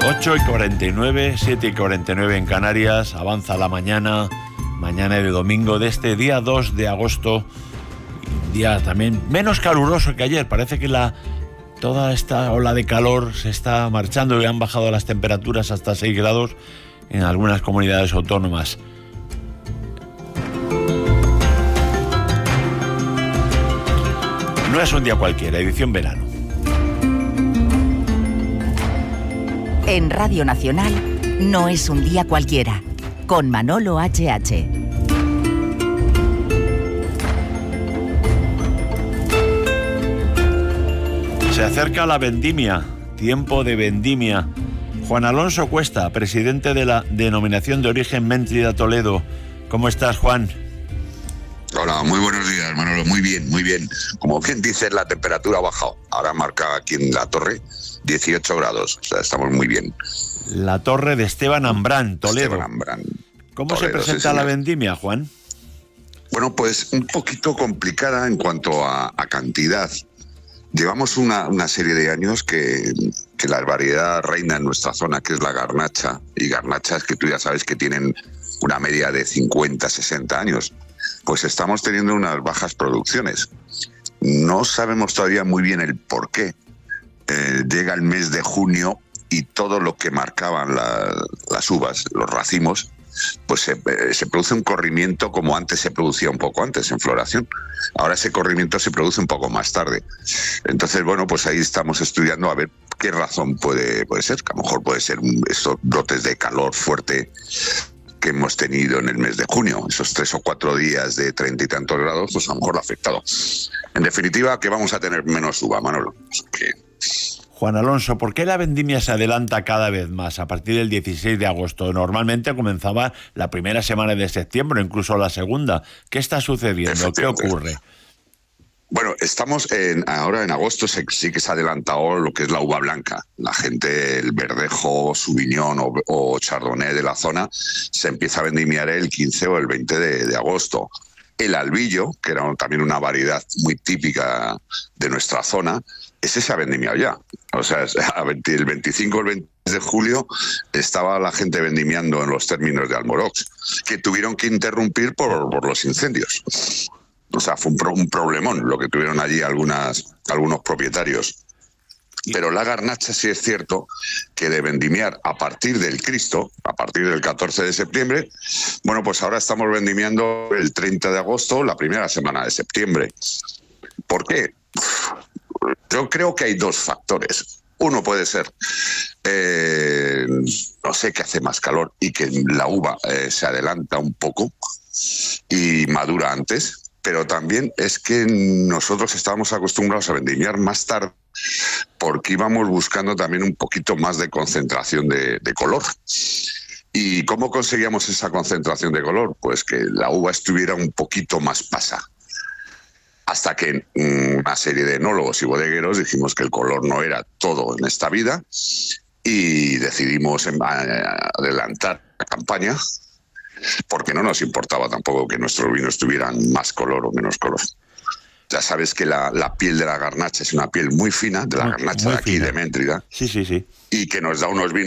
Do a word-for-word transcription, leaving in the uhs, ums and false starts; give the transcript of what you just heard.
ocho y cuarenta y nueve, siete y cuarenta y nueve en Canarias. Avanza la mañana, mañana de domingo de este día dos de agosto. Un día también menos caluroso que ayer. Parece que la toda esta ola de calor se está marchando y han bajado las temperaturas hasta seis grados en algunas comunidades autónomas. No es un día cualquiera, edición verano. En Radio Nacional, no es un día cualquiera, con Manolo H H. Se acerca la vendimia, tiempo de vendimia. Juan Alonso Cuesta, presidente de la Denominación de Origen Méntrida Toledo. ¿Cómo estás, Juan? Hola, muy buenos días, Manolo. Muy bien, muy bien. Como quien dice, la temperatura ha bajado. Ahora marca aquí en la torre dieciocho grados. O sea, estamos muy bien. La torre de Esteban Ambrán, Toledo. Esteban Ambrán. ¿Cómo Toledo, se presenta sí, la vendimia, Juan? Bueno, pues un poquito complicada en cuanto a, a cantidad. Llevamos una, una serie de años que, que la variedad reina en nuestra zona, que es la garnacha. Y garnachas que tú ya sabes que tienen una media de cincuenta, sesenta años. Pues estamos teniendo unas bajas producciones. No sabemos todavía muy bien el por qué. Eh, llega el mes de junio y todo lo que marcaban la, las uvas, los racimos, pues se, eh, se produce un corrimiento como antes se producía un poco antes en floración. Ahora ese corrimiento se produce un poco más tarde. Entonces, bueno, pues ahí estamos estudiando a ver qué razón puede, puede ser. Que a lo mejor puede ser un, estos brotes de calor fuerte que hemos tenido en el mes de junio, esos tres o cuatro días de treinta y tantos grados, pues a lo mejor lo ha afectado. En definitiva, que vamos a tener menos uva, Manolo. Que... Juan Alonso, ¿por qué la vendimia se adelanta cada vez más a partir del dieciséis de agosto? Normalmente comenzaba la primera semana de septiembre, incluso la segunda. ¿Qué está sucediendo? ¿Qué ocurre? Bueno, estamos en, ahora en agosto, se, sí que se ha adelantado lo que es la uva blanca. La gente, el verdejo, Sauvignon o, o Chardonnay de la zona, se empieza a vendimiar el quince o el veinte de, de agosto. El albillo, que era también una variedad muy típica de nuestra zona, ese se ha vendimiado ya. O sea, el veinticinco o el veinte de julio estaba la gente vendimiando en los términos de Almorox, que tuvieron que interrumpir por, por los incendios. O sea, fue un, pro, un problemón lo que tuvieron allí algunas, algunos propietarios. Pero la garnacha sí es cierto que de vendimiar a partir del Cristo, a partir del catorce de septiembre, bueno, pues ahora estamos vendimiando el treinta de agosto, la primera semana de septiembre. ¿Por qué? Yo creo que hay dos factores. Uno puede ser, eh, no sé, que hace más calor y que la uva eh, se adelanta un poco y madura antes. Pero también es que nosotros estábamos acostumbrados a vendimiar más tarde porque íbamos buscando también un poquito más de concentración de, de color. ¿Y cómo conseguíamos esa concentración de color? Pues que la uva estuviera un poquito más pasa. Hasta que una serie de enólogos y bodegueros dijimos que el color no era todo en esta vida y decidimos adelantar la campaña, porque no nos importaba tampoco que nuestros vinos tuvieran más color o menos color. Ya sabes que la, la piel de la garnacha es una piel muy fina, de la muy, garnacha muy de aquí, fina. de Méntrida, sí, sí, sí. y que nos da unos vinos